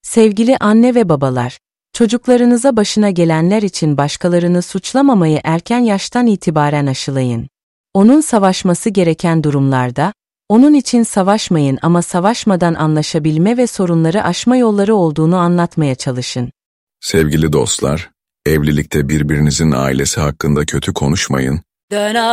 Sevgili anne ve babalar, çocuklarınıza başına gelenler için başkalarını suçlamamayı erken yaştan itibaren aşılayın. Onun savaşması gereken durumlarda, onun için savaşmayın ama savaşmadan anlaşabilme ve sorunları aşma yolları olduğunu anlatmaya çalışın. Sevgili dostlar, evlilikte birbirinizin ailesi hakkında kötü konuşmayın.